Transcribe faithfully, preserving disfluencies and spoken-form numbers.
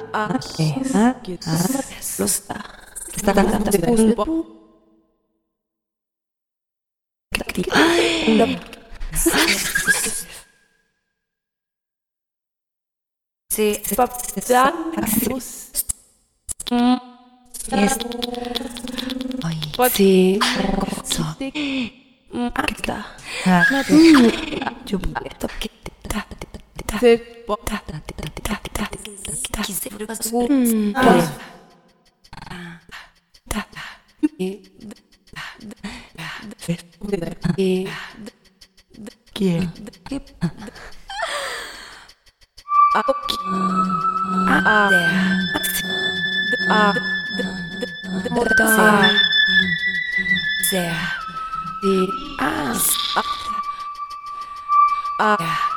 C'est pas ça. Jest. Oj, ty. Co? Akta. Dziób. To kita. Ty. Ta. Ta. Ta. Kizy. Ta. Ta. I. Kie. Aku. A. A. A. Sehr. Die. A. A.